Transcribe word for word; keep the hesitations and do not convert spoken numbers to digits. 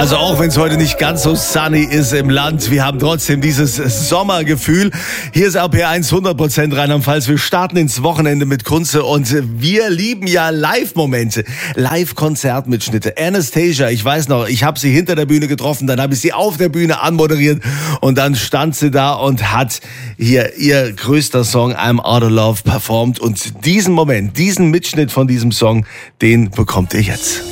Also auch wenn es heute nicht ganz so sunny ist im Land, wir haben trotzdem dieses Sommergefühl. Hier ist R P R eins hundert Prozent Rheinland-Pfalz. Wir starten ins Wochenende mit Kunze und wir lieben ja Live-Momente, Live-Konzertmitschnitte. Anastasia, ich weiß noch, ich habe sie hinter der Bühne getroffen, dann habe ich sie auf der Bühne anmoderiert und dann stand sie da und hat hier ihr größter Song I'm Out of Love performt und diesen Moment, diesen Mitschnitt von diesem Song, den bekommt ihr jetzt.